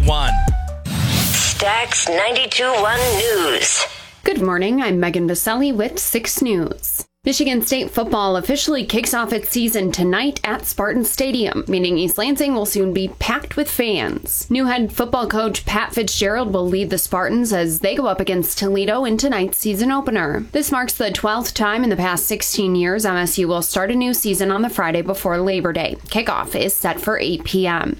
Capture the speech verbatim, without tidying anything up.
one. Stax ninety-two point one News. Good morning, I'm Megan Vaselli with six News. Michigan State football officially kicks off its season tonight at Spartan Stadium, meaning East Lansing will soon be packed with fans. New head football coach Pat Fitzgerald will lead the Spartans as they go up against Toledo in tonight's season opener. This marks the twelfth time in the past sixteen years M S U will start a new season on the Friday before Labor Day. Kickoff is set for eight p.m.